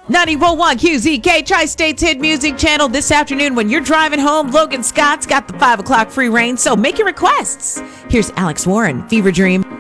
91 QZK, Tri-State's hit music channel. This afternoon when you're driving home, Logan Scott's got the 5 o'clock free reign, so make your requests. Here's Alex Warren, Fever Dream.